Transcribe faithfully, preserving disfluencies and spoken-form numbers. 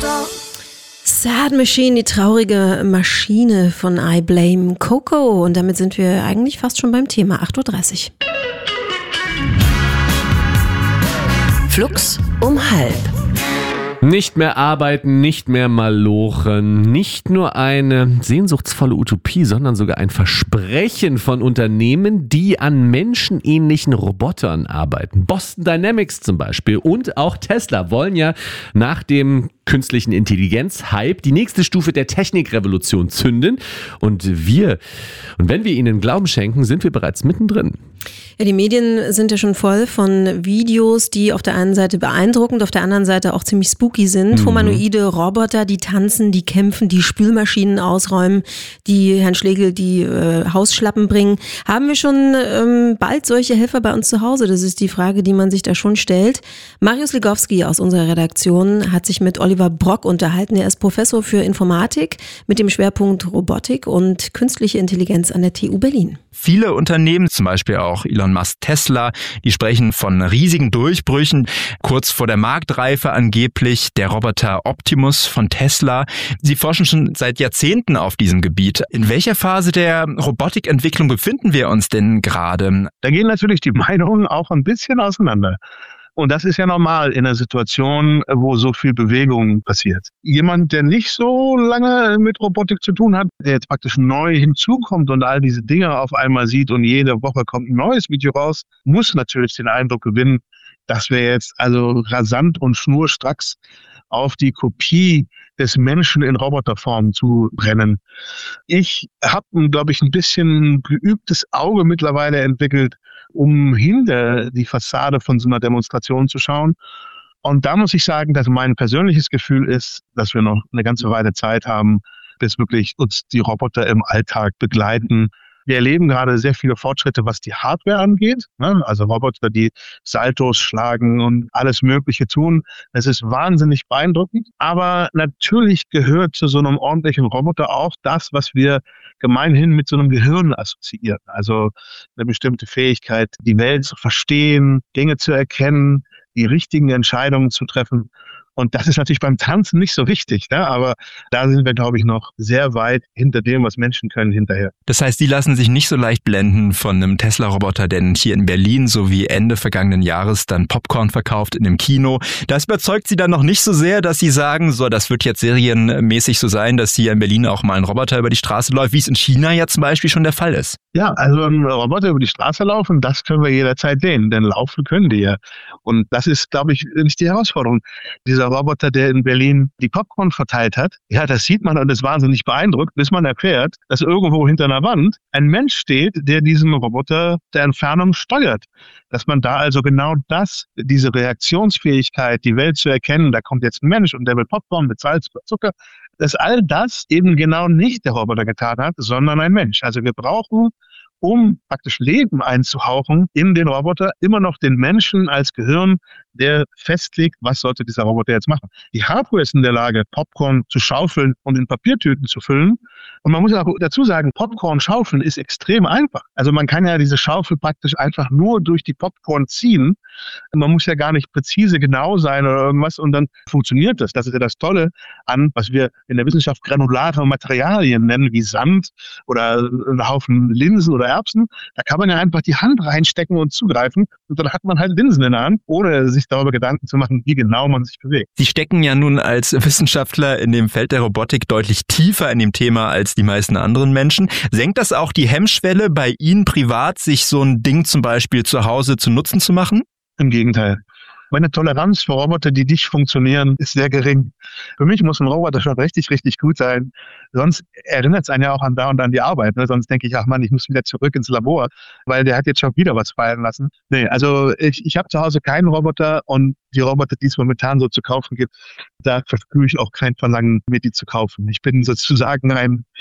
Sad Machine, die traurige Maschine von I Blame Coco. Und damit sind wir eigentlich fast schon beim Thema. acht Uhr dreißig. Flux um halb. Nicht mehr arbeiten, nicht mehr malochen, nicht nur eine sehnsuchtsvolle Utopie, sondern sogar ein Versprechen von Unternehmen, die an menschenähnlichen Robotern arbeiten. Boston Dynamics zum Beispiel und auch Tesla wollen ja nach dem künstlichen Intelligenz-Hype die nächste Stufe der Technikrevolution zünden. Und wir, und wenn wir ihnen Glauben schenken, sind wir bereits mittendrin. Ja, die Medien sind ja schon voll von Videos, die auf der einen Seite beeindruckend, auf der anderen Seite auch ziemlich spooky sind. Mhm. Humanoide Roboter, die tanzen, die kämpfen, die Spülmaschinen ausräumen, die Herrn Schlegel die äh, Hausschlappen bringen. Haben wir schon ähm, bald solche Helfer bei uns zu Hause? Das ist die Frage, die man sich da schon stellt. Marius Legowski aus unserer Redaktion hat sich mit Oliver Brock unterhalten. Er ist Professor für Informatik mit dem Schwerpunkt Robotik und künstliche Intelligenz an der T U Berlin. Viele Unternehmen, zum Beispiel auch Elon Musk Tesla, die sprechen von riesigen Durchbrüchen, kurz vor der Marktreife angeblich, der Roboter Optimus von Tesla. Sie forschen schon seit Jahrzehnten auf diesem Gebiet. In welcher Phase der Robotikentwicklung befinden wir uns denn gerade? Da gehen natürlich die Meinungen auch ein bisschen auseinander. Und das ist ja normal in einer Situation, wo so viel Bewegung passiert. Jemand, der nicht so lange mit Robotik zu tun hat, der jetzt praktisch neu hinzukommt und all diese Dinge auf einmal sieht und jede Woche kommt ein neues Video raus, muss natürlich den Eindruck gewinnen, dass wir jetzt also rasant und schnurstracks auf die Kopie des Menschen in Roboterform zu brennen. Ich habe, glaube ich, ein bisschen geübtes Auge mittlerweile entwickelt, um hinter die Fassade von so einer Demonstration zu schauen. Und da muss ich sagen, dass mein persönliches Gefühl ist, dass wir noch eine ganze Weile Zeit haben, bis wirklich uns die Roboter im Alltag begleiten. Wir erleben gerade sehr viele Fortschritte, was die Hardware angeht. Also Roboter, die Saltos schlagen und alles Mögliche tun. Das ist wahnsinnig beeindruckend. Aber natürlich gehört zu so einem ordentlichen Roboter auch das, was wir gemeinhin mit so einem Gehirn assoziieren. Also eine bestimmte Fähigkeit, die Welt zu verstehen, Dinge zu erkennen, die richtigen Entscheidungen zu treffen. Und das ist natürlich beim Tanzen nicht so wichtig, ne? Aber da sind wir, glaube ich, noch sehr weit hinter dem, was Menschen können, hinterher. Das heißt, die lassen sich nicht so leicht blenden von einem Tesla-Roboter, denn hier in Berlin, so wie Ende vergangenen Jahres, dann Popcorn verkauft in einem Kino. Das überzeugt sie dann noch nicht so sehr, dass sie sagen, so, das wird jetzt serienmäßig so sein, dass hier in Berlin auch mal ein Roboter über die Straße läuft, wie es in China ja zum Beispiel schon der Fall ist. Ja, also ein Roboter über die Straße laufen, das können wir jederzeit sehen, denn laufen können die ja. Und das ist, glaube ich, nicht die Herausforderung. Dieser Roboter, der in Berlin die Popcorn verteilt hat, ja, das sieht man und ist wahnsinnig beeindruckt, bis man erfährt, dass irgendwo hinter einer Wand ein Mensch steht, der diesen Roboter der Entfernung steuert. Dass man da also genau das, diese Reaktionsfähigkeit, die Welt zu erkennen, da kommt jetzt ein Mensch und der will Popcorn mit Salz oder Zucker, dass all das eben genau nicht der Roboter getan hat, sondern ein Mensch. Also wir brauchen, um praktisch Leben einzuhauchen in den Roboter, immer noch den Menschen als Gehirn, der festlegt, was sollte dieser Roboter jetzt machen. Die Hardware ist in der Lage, Popcorn zu schaufeln und in Papiertüten zu füllen. Und man muss auch dazu sagen, Popcorn schaufeln ist extrem einfach. Also man kann ja diese Schaufel praktisch einfach nur durch die Popcorn ziehen. Man muss ja gar nicht präzise genau sein oder irgendwas und dann funktioniert das. Das ist ja das Tolle an, was wir in der Wissenschaft granulare Materialien nennen, wie Sand oder ein Haufen Linsen oder Erbsen. Da kann man ja einfach die Hand reinstecken und zugreifen und dann hat man halt Linsen in der Hand, ohne sich darüber Gedanken zu machen, wie genau man sich bewegt. Sie stecken ja nun als Wissenschaftler in dem Feld der Robotik deutlich tiefer in dem Thema als die meisten anderen Menschen. Senkt das auch die Hemmschwelle bei Ihnen privat, sich so ein Ding zum Beispiel zu Hause zu Nutzen zu machen? Im Gegenteil. Meine Toleranz für Roboter, die nicht funktionieren, ist sehr gering. Für mich muss ein Roboter schon richtig, richtig gut sein. Sonst erinnert es einen ja auch an da und an die Arbeit. Ne? Sonst denke ich, ach Mann, ich muss wieder zurück ins Labor, weil der hat jetzt schon wieder was fallen lassen. Nee, also ich, ich habe zu Hause keinen Roboter und die Roboter, die es momentan so zu kaufen gibt, da verspüre ich auch kein Verlangen, mir die zu kaufen. Ich bin sozusagen ein